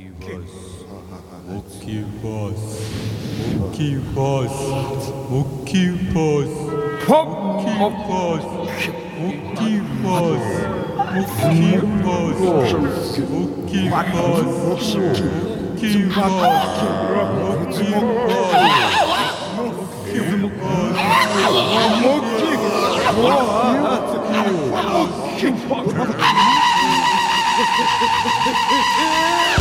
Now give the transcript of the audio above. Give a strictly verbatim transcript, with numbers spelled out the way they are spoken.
Monkey boss, monkey boss, monkey boss, monkey boss, monkey boss, monkey boss, monkey boss, monkey boss.